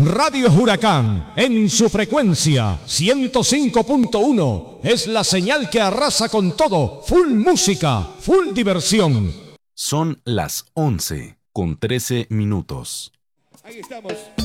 Radio Huracán, en su frecuencia 105.1, es la señal que arrasa con todo. Full música, full diversión. Son las 11:13. Ahí estamos.